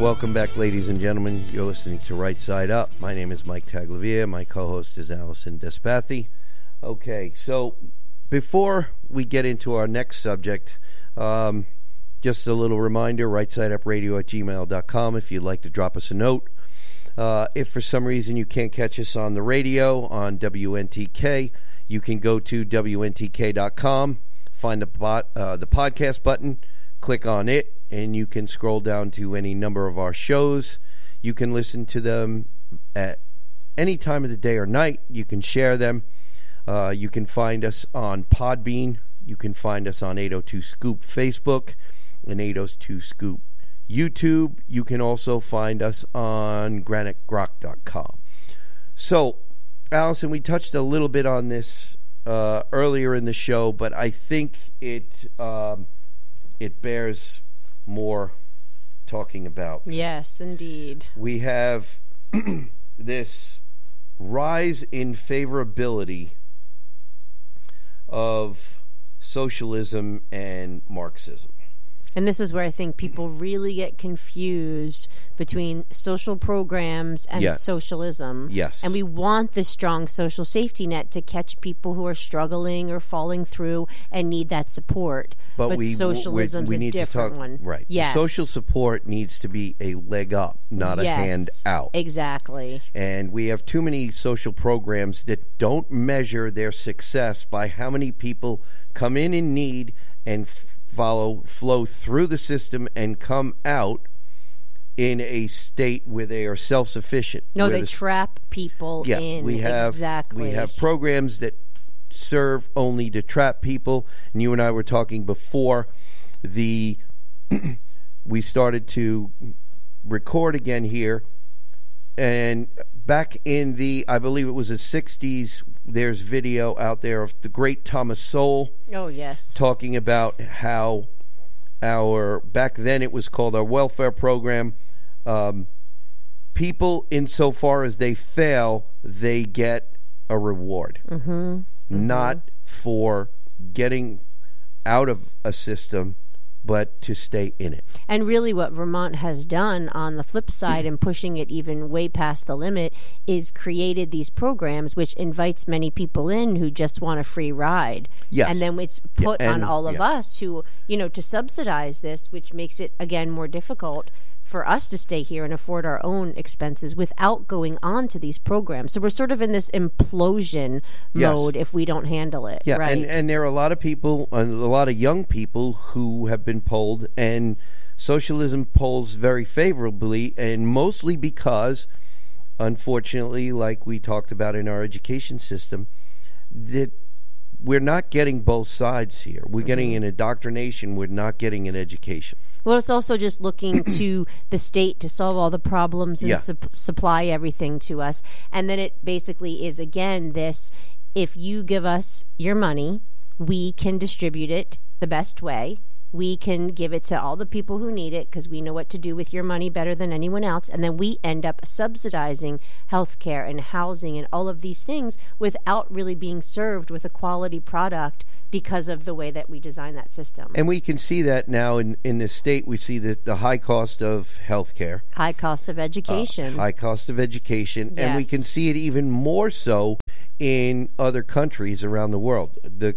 Welcome back, ladies and gentlemen. You're listening to Right Side Up. My name is Mike Taglavia. My co-host is Allison Despathy. Okay, so before we get into our next subject, just a little reminder, rightside-up-radio@gmail.com if you'd like to drop us a note. If for some reason you can't catch us on the radio, on WNTK, you can go to WNTK.com, find the podcast button, click on it, and you can scroll down to any number of our shows. You can listen to them at any time of the day or night. You can share them. You can find us on Podbean. You can find us on 802 Scoop Facebook and 802 Scoop YouTube. You can also find us on granitegrok.com. So, Allison, we touched a little bit on this earlier in the show, but I think it bears more talking about. Yes, indeed. We have this rise in favorability of socialism and Marxism. And this is where I think people really get confused between social programs and socialism. Yes. And we want this strong social safety net to catch people who are struggling or falling through and need that support. But socialism's a different one. Right. Yes. Social support needs to be a leg up, not a hand out. Exactly. And we have too many social programs that don't measure their success by how many people come in need and flow through the system and come out in a state where they are self-sufficient. No, they trap people in. We have programs that serve only to trap people. And you and I were talking before we started to record again here. And back in I believe it was the 60s, there's video out there of the great Thomas Sowell. Oh, yes. Talking about how back then it was called our welfare program, people, insofar as they fail, they get a reward. Not for getting out of a system, but to stay in it. And really what Vermont has done on the flip side and pushing it even way past the limit is created these programs which invites many people in who just want a free ride. Yes. And then it's put on all of us who, to subsidize this, which makes it, again, more difficult for us to stay here and afford our own expenses without going on to these programs. So we're sort of in this implosion mode if we don't handle it. Yeah, right? and there are a lot of people, a lot of young people who have been polled, and socialism polls very favorably, and mostly because, unfortunately, like we talked about in our education system, that we're not getting both sides here. We're getting an indoctrination. We're not getting an education. Well, it's also just looking to the state to solve all the problems and supply everything to us. And then it basically is, again, this, if you give us your money, we can distribute it the best way. We can give it to all the people who need it because we know what to do with your money better than anyone else. And then we end up subsidizing healthcare and housing and all of these things without really being served with a quality product because of the way that we design that system. And we can see that now in the state. We see the high cost of healthcare. High cost of education. Yes. And we can see it even more so in other countries around the world.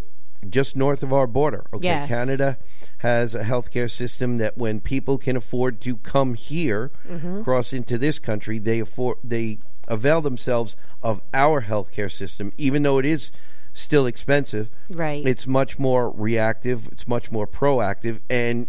Just north of our border. Okay, yes. Canada has a healthcare system that when people can afford to come here, cross into this country, they avail themselves of our healthcare system, even though it is still expensive. Right. It's much more reactive, it's much more proactive, and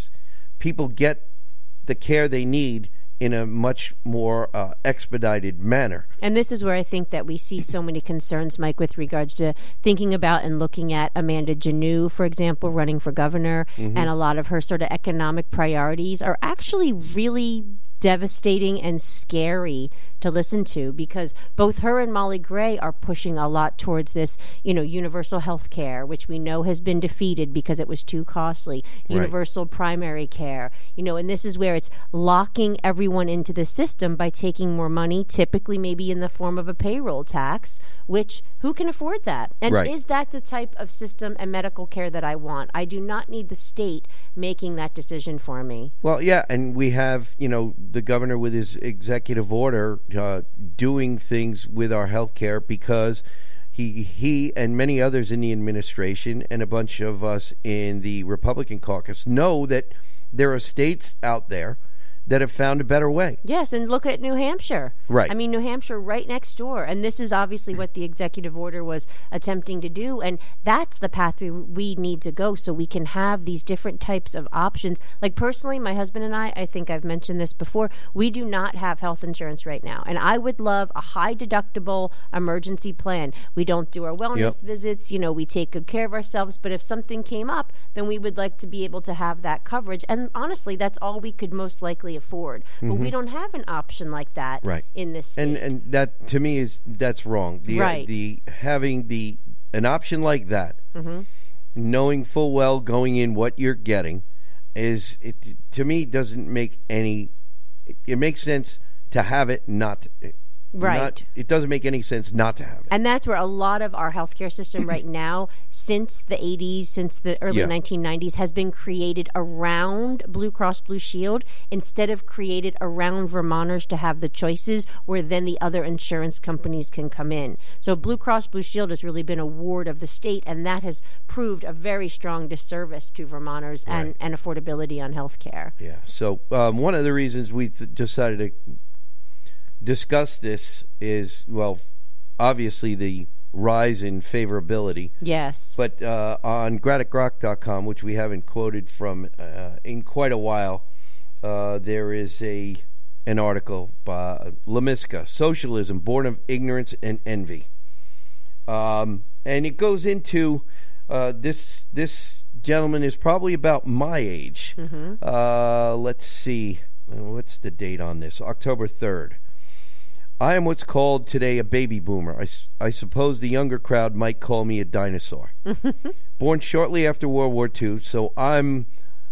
people get the care they need in a much more expedited manner. And this is where I think that we see so many concerns, Mike, with regards to thinking about and looking at Amanda Janoo, for example, running for governor, and a lot of her sort of economic priorities are actually really devastating and scary to listen to, because both her and Molly Gray are pushing a lot towards this, universal health care, which we know has been defeated because it was too costly, universal primary care, and this is where it's locking everyone into the system by taking more money, typically maybe in the form of a payroll tax, which who can afford that? And is that the type of system and medical care that I want? I do not need the state making that decision for me. Well, yeah, and we have, the governor with his executive order doing things with our health care because he and many others in the administration and a bunch of us in the Republican caucus know that there are states out there that have found a better way. Yes, and look at New Hampshire. Right. I mean, New Hampshire right next door. And this is obviously what the executive order was attempting to do. And that's the path we need to go so we can have these different types of options. Like personally, my husband and I think I've mentioned this before, we do not have health insurance right now. And I would love a high deductible emergency plan. We don't do our wellness visits. We take good care of ourselves. But if something came up, then we would like to be able to have that coverage. And honestly, that's all we could most likely afford, but we don't have an option like that in this state. And that to me that's wrong. The having an option like that, knowing full well going in what you're getting, to me doesn't make any. It makes sense to have it, not. It doesn't make any sense not to have it. And that's where a lot of our healthcare system right now, since the 80s, since the early 1990s, has been created around Blue Cross Blue Shield instead of created around Vermonters to have the choices where then the other insurance companies can come in. So Blue Cross Blue Shield has really been a ward of the state, and that has proved a very strong disservice to Vermonters and affordability on healthcare. Yeah. So one of the reasons we decided to discuss this is, obviously the rise in favorability. Yes. But on GradicRock.com, which we haven't quoted from in quite a while, there is an article by Lemiska, Socialism, Born of Ignorance and Envy. And it goes into this gentleman is probably about my age. Let's see. What's the date on this? October 3rd. I am what's called today a baby boomer. I suppose the younger crowd might call me a dinosaur. Born shortly after World War II, so I'm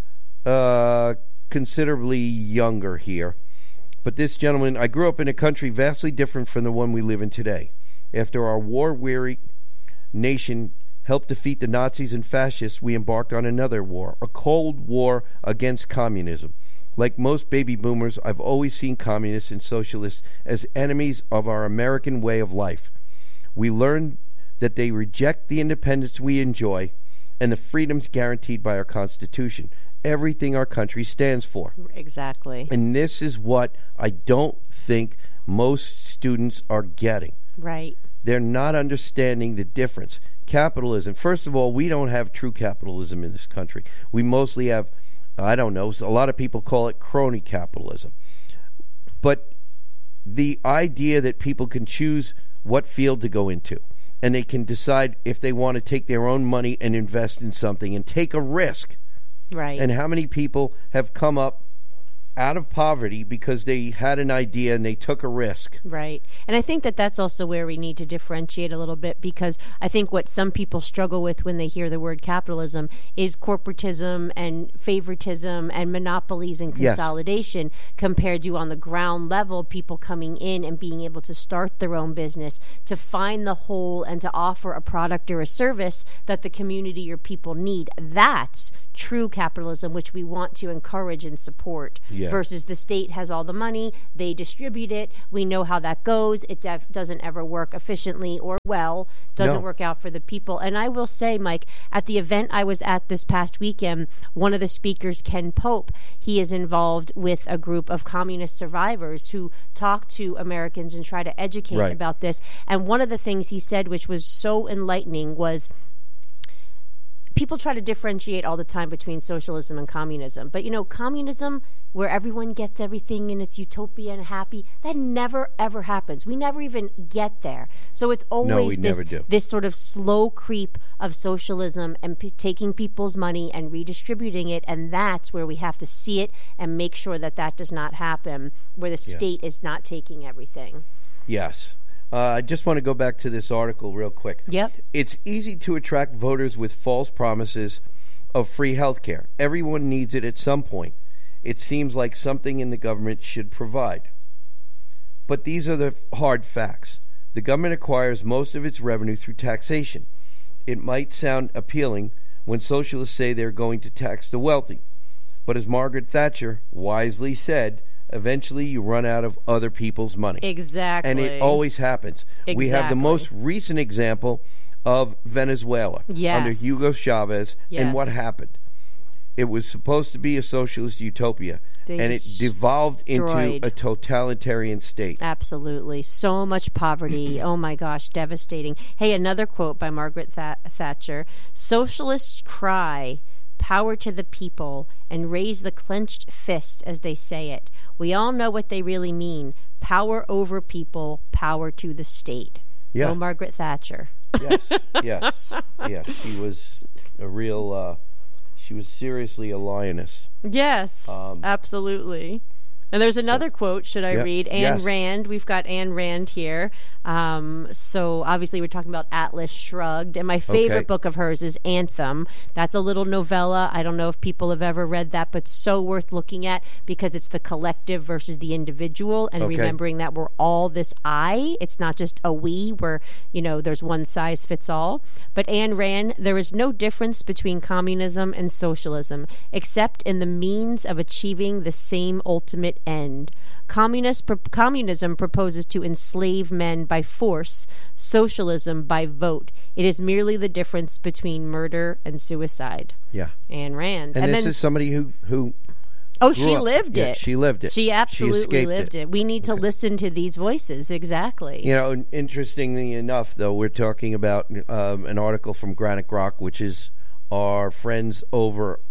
considerably younger here. But this gentleman, I grew up in a country vastly different from the one we live in today. After our war-weary nation helped defeat the Nazis and fascists, we embarked on another war, a Cold War against communism. Like most baby boomers, I've always seen communists and socialists as enemies of our American way of life. We learned that they reject the independence we enjoy and the freedoms guaranteed by our Constitution, everything our country stands for. Exactly. And this is what I don't think most students are getting. Right. They're not understanding the difference. Capitalism, first of all, we don't have true capitalism in this country. We mostly have, I don't know, a lot of people call it crony capitalism. But the idea that people can choose what field to go into, and they can decide if they want to take their own money and invest in something and take a risk. Right. And how many people have come up out of poverty because they had an idea and they took a risk. Right. And I think that that's also where we need to differentiate a little bit, because I think what some people struggle with when they hear the word capitalism is corporatism and favoritism and monopolies and consolidation, compared to on the ground level, people coming in and being able to start their own business, to find the whole and to offer a product or a service that the community or people need. That's true capitalism, which we want to encourage and support, versus the state has all the money, they distribute it, we know how that goes, it doesn't ever work efficiently or well, doesn't work out for the people. And I will say, Mike, at the event I was at this past weekend, one of the speakers, Ken Pope, he is involved with a group of communist survivors who talk to Americans and try to educate about this. And one of the things he said, which was so enlightening, was people try to differentiate all the time between socialism and communism. But, communism, where everyone gets everything and it's utopia and happy, that never, ever happens. We never even get there. So it's always this sort of slow creep of socialism and taking people's money and redistributing it. And that's where we have to see it and make sure that does not happen, where the state is not taking everything. Yes. I just want to go back to this article real quick. Yep. It's easy to attract voters with false promises of free health care. Everyone needs it at some point. It seems like something in the government should provide. But these are the hard facts. The government acquires most of its revenue through taxation. It might sound appealing when socialists say they're going to tax the wealthy. But as Margaret Thatcher wisely said, eventually you run out of other people's money. Exactly. And it always happens. Exactly. We have the most recent example of Venezuela under Hugo Chavez. Yes. And what happened? It was supposed to be a socialist utopia, and it devolved into a totalitarian state. Absolutely. So much poverty. Oh, my gosh, devastating. Hey, another quote by Margaret Thatcher. Socialists cry, power to the people, and raise the clenched fist as they say it. We all know what they really mean. Power over people, power to the state. Yeah. Oh, Margaret Thatcher. Yes. Yeah, she was a real... she was seriously a lioness. Yes, absolutely. And there's another quote, should I read? Ayn Rand. We've got Ayn Rand here. So obviously we're talking about Atlas Shrugged. And my favorite book of hers is Anthem. That's a little novella. I don't know if people have ever read that, but so worth looking at because it's the collective versus the individual and remembering that we're all this I. It's not just a we where, there's one size fits all. But Ayn Rand, there is no difference between communism and socialism except in the means of achieving the same ultimate end. Communism proposes to enslave men by force, socialism by vote. It is merely the difference between murder and suicide. Yeah. Ayn Rand. And this is somebody who she lived it. She lived it. She absolutely lived it. We need to listen to these voices. Exactly. Interestingly enough, though, we're talking about an article from Granite Rock, which is our friends over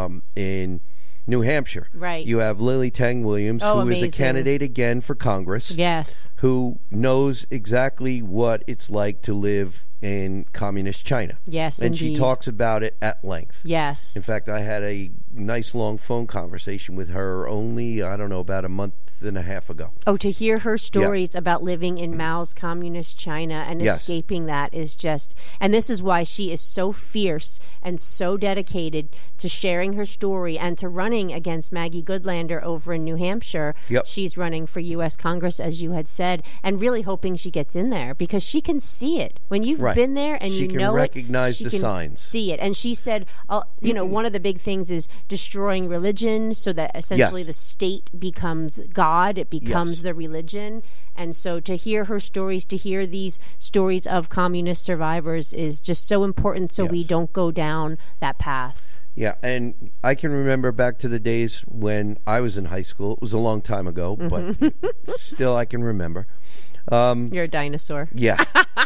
in New Hampshire. Right. You have Lily Tang Williams, who amazing. is a candidate again for Congress. Yes. Who knows exactly what it's like to live in communist China. Yes, and indeed. she talks about it at length. Yes. In fact, I had a nice long phone conversation with her only, about a month and a half ago. Oh, to hear her stories about living in Mao's communist China and escaping that is just, and this is why she is so fierce and so dedicated to sharing her story and to running against Maggie Goodlander over in New Hampshire. Yep. She's running for U.S. Congress, as you had said, and really hoping she gets in there because she can see it. When you've been there and she you know it, she can recognize the signs. See it. And she said, one of the big things is destroying religion so that essentially the state becomes God. It becomes the religion. And so to hear her stories, to hear these stories of communist survivors is just so important so we don't go down that path. Yeah, and I can remember back to the days when I was in high school. It was a long time ago, but still I can remember. You're a dinosaur. Yeah.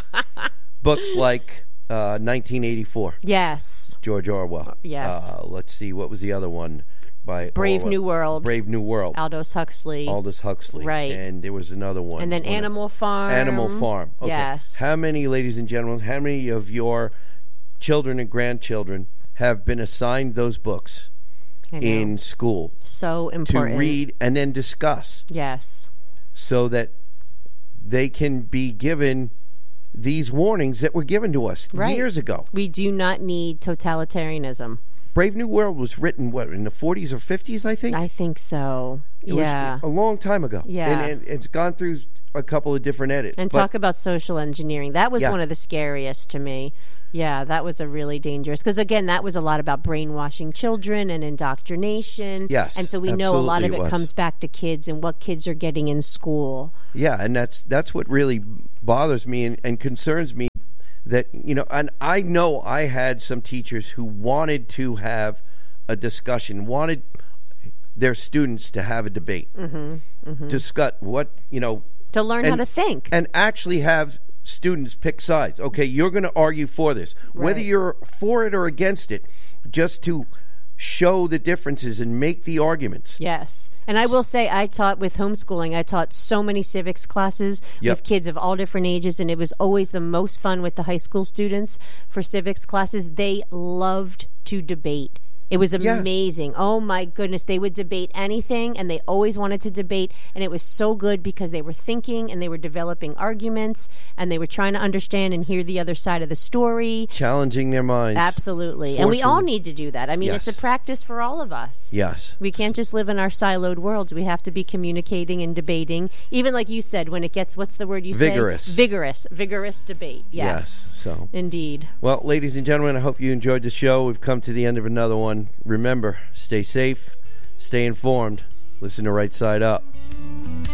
Books like 1984. Yes. George Orwell. Yes. Let's see, what was the other one? By Brave New World. Brave New World. Aldous Huxley. Right. And there was another one. And then Animal Farm. Animal Farm. Okay. Yes. How many, ladies and gentlemen, how many of your children and grandchildren have been assigned those books in school? So important. To read and then discuss. Yes. So that they can be given these warnings that were given to us years ago. We do not need totalitarianism. Brave New World was written, in the 40s or 50s, I think? I think so. It was a long time ago. Yeah. And it's gone through a couple of different edits. And talk about social engineering. That was one of the scariest to me. Yeah, that was a really dangerous. Because, again, that was a lot about brainwashing children and indoctrination. Yes, and so we know a lot of it comes back to kids and what kids are getting in school. Yeah, and that's what really bothers me and concerns me. That, and I know I had some teachers who wanted to have a discussion, wanted their students to have a debate, discuss what, to learn how to think. And actually have students pick sides. Okay, you're going to argue for this. Right. Whether you're for it or against it, just to show the differences and make the arguments. Yes. And I will say, I taught with homeschooling. I taught so many civics classes with kids of all different ages, and it was always the most fun with the high school students for civics classes. They loved to debate. It was amazing. Oh, my goodness. They would debate anything, and they always wanted to debate. And it was so good because they were thinking and they were developing arguments and they were trying to understand and hear the other side of the story. Challenging their minds. Absolutely. And we all need to do that. I mean, it's a practice for all of us. Yes. We can't just live in our siloed worlds. We have to be communicating and debating. Even like you said, when it gets, what's the word you say? Vigorous debate. Yes. So. Indeed. Well, ladies and gentlemen, I hope you enjoyed the show. We've come to the end of another one. Remember, stay safe, stay informed, listen to Right Side Up.